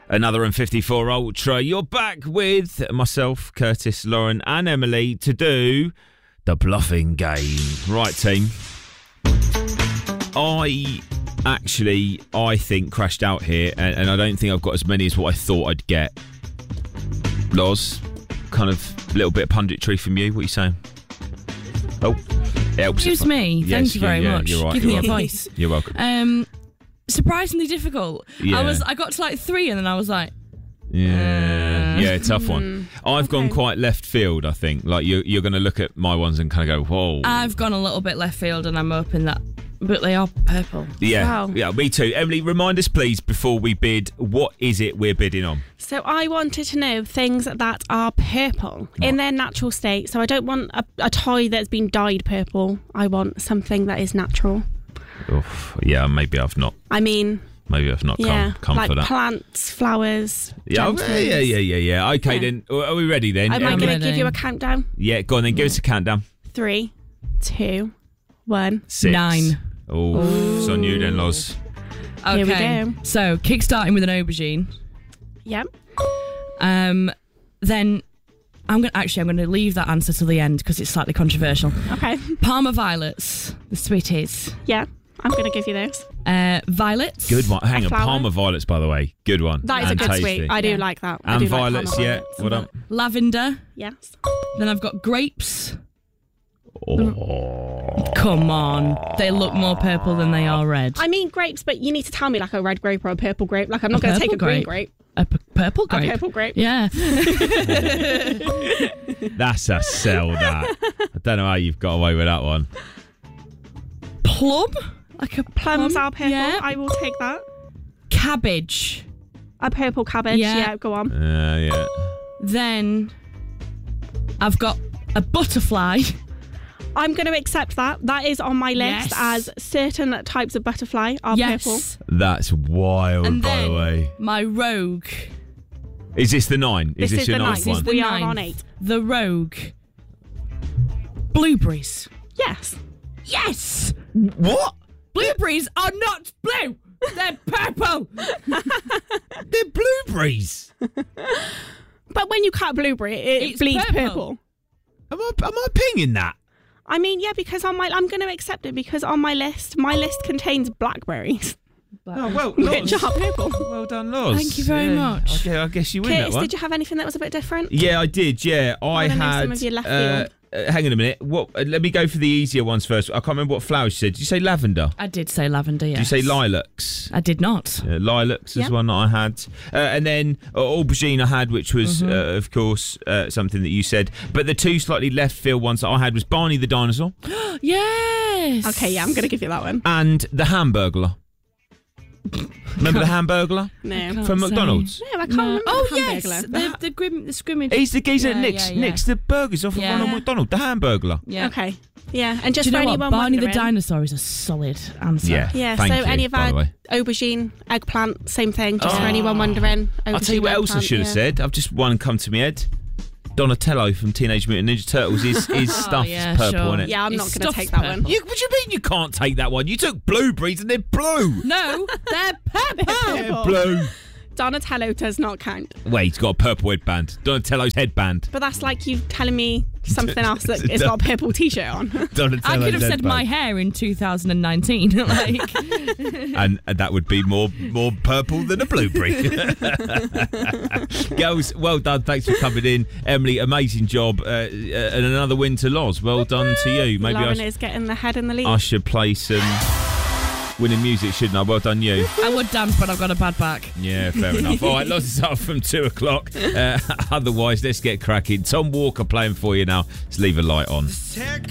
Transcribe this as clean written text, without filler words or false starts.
Another M54 Ultra. You're back with myself, Curtis, Lauren and Emily to do the bluffing game. Right, team. I think crashed out here and I don't think I've got as many as what I thought I'd get. Loz, kind of a little bit of punditry from you. What are you saying? Oh, it helps. Excuse me. Yes, Thank you very much. You're right. Give me advice. You're welcome. Surprisingly difficult. Yeah. I got to like 3 and then I was like, yeah, tough one. I've gone quite left field, I think. Like you're going to look at my ones and kind of go, whoa. I've gone a little bit left field and I'm hoping that, but they are purple. Yeah, Wow. yeah, me too. Emily, remind us, please, before we bid, what is it we're bidding on? So I wanted to know things that are purple in their natural state. So I don't want a toy that's been dyed purple. I want something that is natural. Oof, yeah, maybe I've not come like for that. Plants, flowers. Yeah, gentlemen. yeah. Okay, Yeah. then. Are we ready then? Am I Emily? going to give you a countdown? Yeah, go on then. Give us a countdown. 3, 2, 1. 6. 9. Oh, it's on you then, Loz. Okay. Here we go. So, kickstarting with an aubergine. Yep. Then I'm going to leave that answer to the end because it's slightly controversial. Okay. Parma violets, the sweeties. Yeah, I'm going to give you those. Violets. Good one. Hang on, flower. Parma violets, by the way. Good one. That is And a good tasty. sweet. I do like that. I And do like violets, Parma yeah. violets. What up? Lavender. Yes. Then I've got grapes. Oh. Come on. They look more purple than they are red. I mean grapes, but you need to tell me like a red grape or a purple grape. Like I'm not going to take a green grape. A purple grape? A purple grape. Yeah. That's a sell, that. I don't know how you've got away with that one. Plum? Like a Plums plum? are purple. Yeah. I will take that. Cabbage. A purple cabbage. Yeah. Yeah, go on. Yeah. Then I've got a butterfly. I'm going to accept that. That is on my list Yes. as certain types of butterfly are purple. Yes. That's wild, And by then the way. my rogue. Is this the 9? This is your the 9th 9th. one? We The are on ninth. 8. The rogue. Blueberries. Yes. Yes! What? Blueberries are not blue! They're purple! They're blueberries. But when you cut a blueberry, it It's bleeds purple. purple. Am I pinging that? I mean, yeah, because I'm going to accept it because on my list contains blackberries, Oh, well, which are purple. Well done, Loz. Thank you very much. Okay, I guess you win Curtis, that one. did you have anything that was a bit different? Yeah, I did. Yeah, I wanna know had. some of your left field. Hang on a minute. What? Let me go for the easier ones first. I can't remember what flowers you said. Did you say lavender? I did say lavender, yes. Did you say lilacs? I did not. Lilacs is Yeah. one that I had. And then aubergine I had, which was, of course, something that you said. But the 2 slightly left field ones that I had was Barney the dinosaur Yes! Okay, yeah, I'm going to give you that one. and the Hamburglar. Remember the Hamburglar? No. Can't From say. McDonald's? No, I can't remember. Oh, the yes! Hamburglar. The scrimmage. He's the geezer Yeah, Nick's. yeah, yeah. Nick's the burgers off of Yeah. Ronald McDonald. The Hamburglar. Yeah. Okay. Yeah, and Do just you for know what? anyone Barney the wondering. dinosaur is a solid answer. Yeah. Yeah, Thank so you, any of by the way. our aubergine, eggplant, same thing, just for anyone wondering. I'll tell you what else I should have said. I've just one come to my head. Donatello from Teenage Mutant Ninja Turtles. His stuff yeah, is purple, sure. isn't it? Yeah, I'm His not going to stuff's take that one. purple. What do you mean you can't take that one? You took blueberries and they're blue. No, they're purple! They're blue. Donatello does not count. Wait, he's got a purple headband. Donatello's headband. But that's like you telling me something else that it's got a purple t-shirt on. Donatello's I could have said headband. my hair in 2019. Like, And that would be more purple than a blueberry. Girls, well done. Thanks for coming in. Emily, amazing job. And another win to Loz. Well done to you. Maybe Lauren is getting the head in the lead. I should play some winning music, shouldn't I? Well done, you. I would dance, but I've got a bad back. Yeah, fair enough. All right, Loz is up from 2 o'clock. Otherwise, let's get cracking. Tom Walker playing for you now. Let's leave a light on.